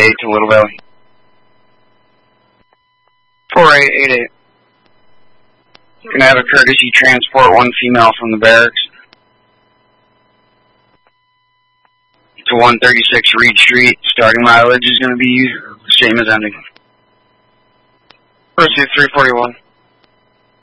to Little Valley. 4888. Can I have a courtesy transport one female from the barracks to 136 Reed Street. Starting mileage is going to be same as ending. Proceed 341.